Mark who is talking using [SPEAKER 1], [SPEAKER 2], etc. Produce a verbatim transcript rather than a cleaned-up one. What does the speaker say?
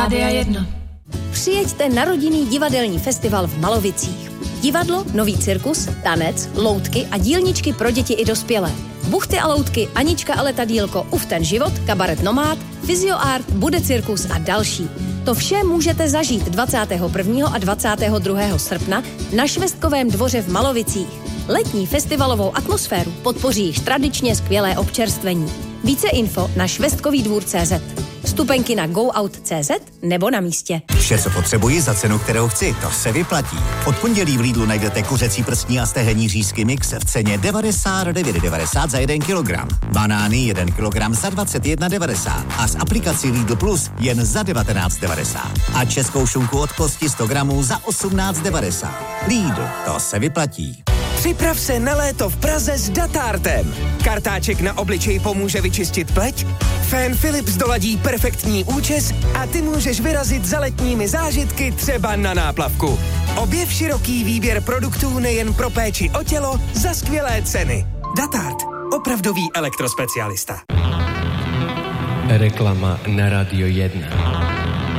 [SPEAKER 1] Rádia jedna.
[SPEAKER 2] Přijeďte na rodinný divadelní festival v Malovicích. Divadlo, nový cirkus, tanec, loutky a dílničky pro děti i dospělé. Buchty a loutky, Anička a letadílko, Uf ten život, kabaret Nomád, Fyzioart, Bude cirkus a další. To vše můžete zažít dvacátého prvního a dvacátého druhého srpna na Švestkovém dvoře v Malovicích. Letní festivalovou atmosféru podpoří již tradičně skvělé občerstvení. Více info na švestkový dvůr tečka cé zet. Vstupenky na goout tečka cé zet nebo na místě.
[SPEAKER 3] Vše, co potřebuji za cenu, kterou chci, to se vyplatí. Od pondělí v Lidlu najdete kuřecí prstní a stehenní řízky mix v ceně devadesát devět devadesát za jeden kilogram. Banány jeden kilogram za dvacet jedna devadesát a s aplikací Lidl Plus jen za devatenáct devadesát. A českou šunku od kosti sto gramů za osmnáct devadesát. Lidl, to se vyplatí.
[SPEAKER 4] Připrav se na léto v Praze s Datartem. Kartáček na obličej pomůže vyčistit pleť, Fan Philips doladí perfektní účes a ty můžeš vyrazit za letními zážitky třeba na náplavku. Objev široký výběr produktů nejen pro péči o tělo za skvělé ceny. Datart. Opravdový elektrospecialista.
[SPEAKER 5] Reklama na Rádio jedna.